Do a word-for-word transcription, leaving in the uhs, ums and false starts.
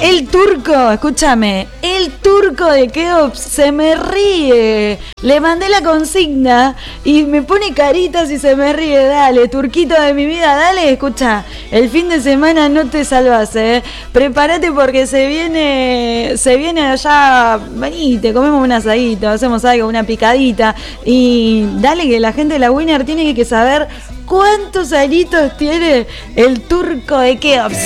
El turco, escúchame, el turco de Keops se me ríe. Le mandé la consigna y me pone caritas y se me ríe. Dale, turquito de mi vida, dale, escucha. El fin de semana no te salvas, eh. Prepárate porque se viene, se viene allá. Venite, comemos un asadito, hacemos algo, una picadita. Y dale que la gente de la Winner tiene que saber cuántos aritos tiene el turco de Keops.